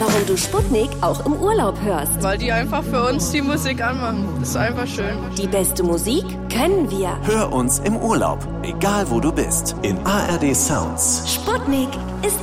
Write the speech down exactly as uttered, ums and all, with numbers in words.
warum du Sputnik auch im Urlaub hörst. Weil die einfach für uns die Musik anmachen. Das ist einfach schön. Die beste Musik können wir. Hör uns im Urlaub, egal wo du bist, in A R D Sounds. Sputnik ist